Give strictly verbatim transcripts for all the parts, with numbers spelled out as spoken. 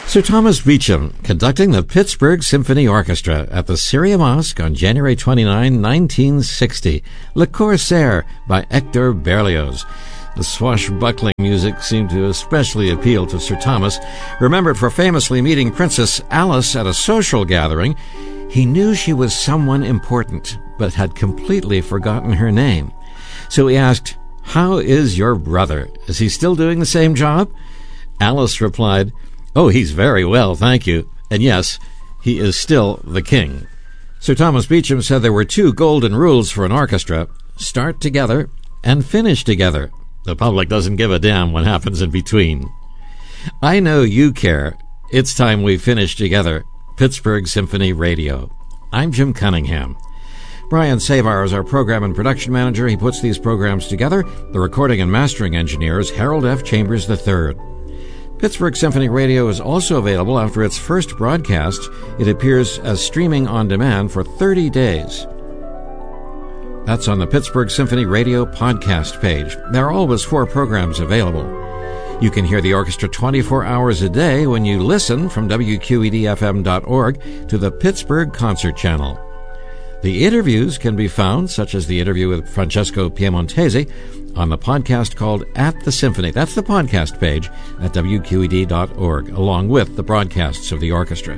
Sir Thomas Beecham conducting the Pittsburgh Symphony Orchestra at the Syria Mosque on January twenty-ninth, nineteen sixty. Le Corsaire by Hector Berlioz. The swashbuckling music seemed to especially appeal to Sir Thomas. Remembered for famously meeting Princess Alice at a social gathering, he knew she was someone important, but had completely forgotten her name. So he asked, "How is your brother? Is he still doing the same job?" Alice replied, "Oh, he's very well, thank you. And yes, he is still the king." Sir Thomas Beecham said there were two golden rules for an orchestra: start together and finish together. The public doesn't give a damn what happens in between. I know you care. It's time we finish together. Pittsburgh Symphony Radio. I'm Jim Cunningham. Brian Savar is our program and production manager. He puts these programs together. The recording and mastering engineer is Harold F. Chambers the third. Pittsburgh Symphony Radio is also available after its first broadcast. It appears as streaming on demand for thirty days. That's on the Pittsburgh Symphony Radio podcast page. There are always four programs available. You can hear the orchestra twenty-four hours a day when you listen from W Q E D F M dot org to the Pittsburgh Concert Channel. The interviews can be found, such as the interview with Francesco Piemontesi, on the podcast called At the Symphony. That's the podcast page at W Q E D dot org, along with the broadcasts of the orchestra.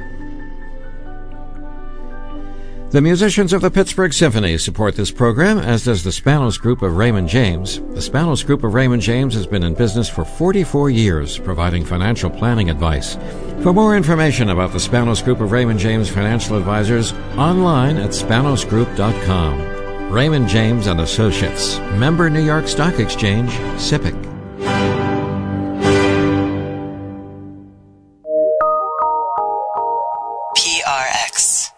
The musicians of the Pittsburgh Symphony support this program, as does the Spanos Group of Raymond James. The Spanos Group of Raymond James has been in business for forty-four years, providing financial planning advice. For more information about the Spanos Group of Raymond James Financial Advisors, online at spanos group dot com. Raymond James and Associates, member New York Stock Exchange, S I P C. P R X.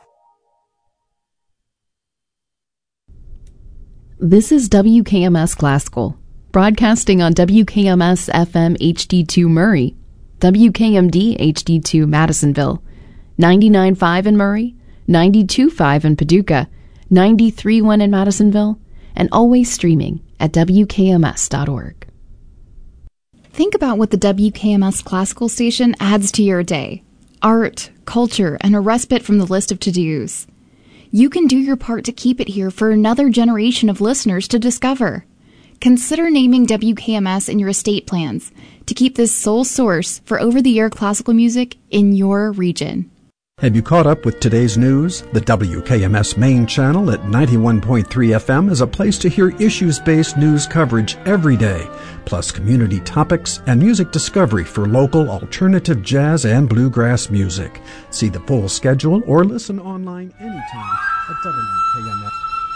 This is W K M S Classical, broadcasting on W K M S F M H D two Murray, W K M D H D two Madisonville, ninety-nine point five in Murray, ninety-two point five in Paducah, ninety-three point one in Madisonville, and always streaming at W K M S dot org. Think about what the W K M S Classical station adds to your day. Art, culture, and a respite from the list of to-dos. You can do your part to keep it here for another generation of listeners to discover. Consider naming W K M S in your estate plans to keep this sole source for over-the-air classical music in your region. Have you caught up with today's news? The W K M S main channel at ninety-one point three F M is a place to hear issues-based news coverage every day, plus community topics and music discovery for local alternative jazz and bluegrass music. See the full schedule or listen online anytime at W K M S.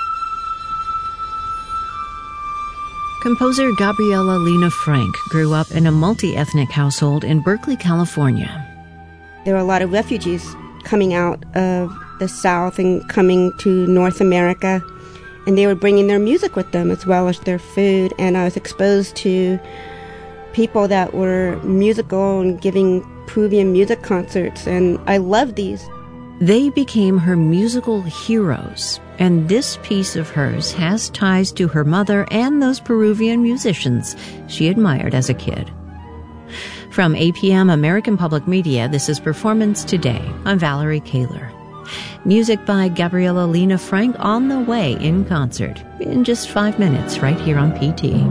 Composer Gabriela Lena Frank grew up in a multi-ethnic household in Berkeley, California. There were a lot of refugees coming out of the South and coming to North America, and they were bringing their music with them as well as their food, and I was exposed to people that were musical and giving Peruvian music concerts, and I loved these. They became her musical heroes, and this piece of hers has ties to her mother and those Peruvian musicians she admired as a kid. From A P M American Public Media, this is Performance Today. I'm Valerie Kaler. Music by Gabriela Lena Frank on the way in concert in just five minutes right here on P T.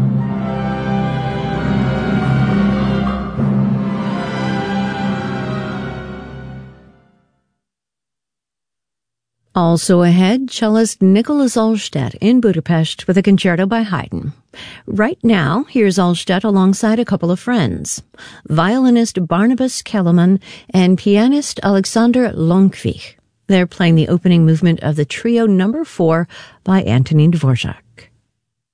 Also ahead, cellist Nicholas Alstedt in Budapest with a concerto by Haydn. Right now, here's Alstedt alongside a couple of friends, violinist Barnabas Kellerman and pianist Alexander Longvig. They're playing the opening movement of the trio number four by Antonin Dvorak.